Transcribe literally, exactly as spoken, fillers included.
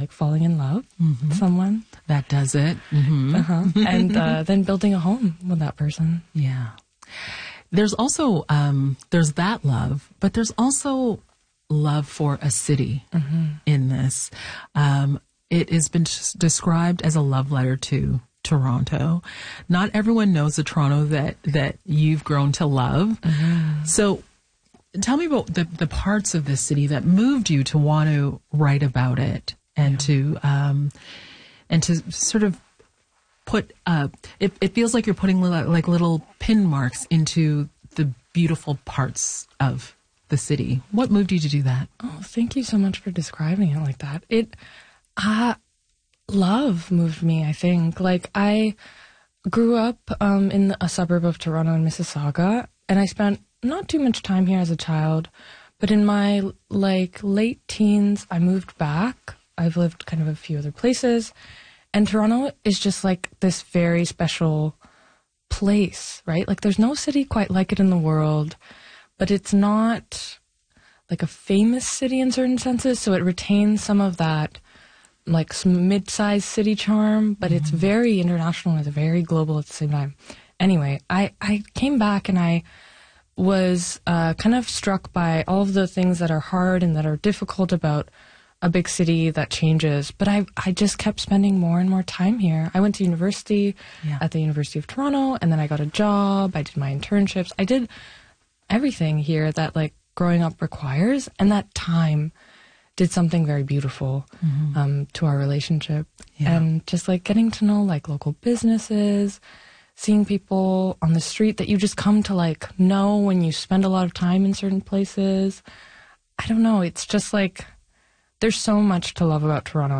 like falling in love Mm-hmm. with someone. That does it. Mm-hmm. Uh-huh. And uh, then building a home with that person. Yeah. There's also, um, there's that love, but there's also love for a city mm-hmm. in this. Um, it has been s- described as a love letter to Toronto. Not everyone knows the Toronto that, that you've grown to love. Mm-hmm. So tell me about the, the parts of this city that moved you to want to write about it and yeah. to, um, and to sort of put, uh, it, it feels like you're putting little, like little pin marks into the beautiful parts of the city. What moved you to do that? Oh, thank you so much for describing it like that. It, uh, love moved me, I think. Like, I grew up um, in a suburb of Toronto in Mississauga, and I spent not too much time here as a child, but in my, like, late teens, I moved back. I've lived kind of a few other places, and Toronto is just, like, this very special place, right? Like, there's no city quite like it in the world, but it's not, like, a famous city in certain senses, so it retains some of that like some mid-sized city charm, but mm-hmm. it's very international and it's very global at the same time. Anyway, I, I came back and I was uh, kind of struck by all of the things that are hard and that are difficult about a big city that changes. But I I just kept spending more and more time here. I went to university yeah. at the University of Toronto, and then I got a job. I did my internships. I did everything here that like growing up requires, and that time did something very beautiful mm-hmm. um, to our relationship. Yeah. And just like getting to know like local businesses, seeing people on the street that you just come to like know when you spend a lot of time in certain places. I don't know. It's just like, there's so much to love about Toronto.